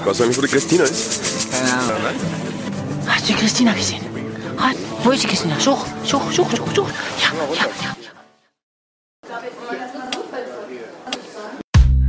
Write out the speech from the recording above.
Weißt du eigentlich, wo die Christina ist? Keine Ahnung. Hast du die Christina gesehen? Wo ist die Christina? Such. Ja.